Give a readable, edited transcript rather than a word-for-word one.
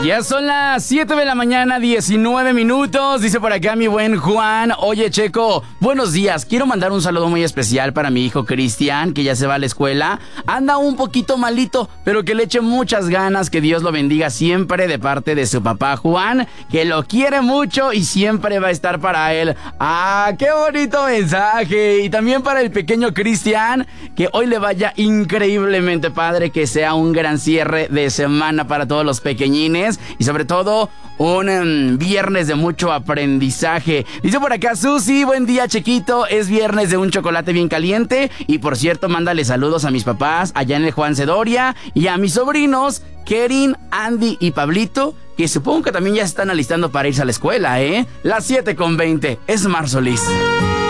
Ya son las 7 de la mañana, 19 minutos. Dice por acá mi buen Juan: oye, Checo, buenos días. Quiero mandar un saludo muy especial para mi hijo Cristian, que ya se va a la escuela. Anda un poquito malito, pero que le eche muchas ganas. Que Dios lo bendiga siempre, de parte de su papá Juan, que lo quiere mucho y siempre va a estar para él. ¡Ah, qué bonito mensaje! Y también para el pequeño Cristian, que hoy le vaya increíblemente padre, que sea un gran cierre de semana para todos los pequeñines. Y sobre todo, un viernes de mucho aprendizaje. Dice por acá Susi: buen día, Chequito. Es viernes de un chocolate bien caliente. Y por cierto, mándale saludos a mis papás allá en el Juan Cedoria y a mis sobrinos Kerin, Andy y Pablito, que supongo que también ya se están alistando para irse a la escuela, ¿eh? Las 7:20. Es Mar Solís.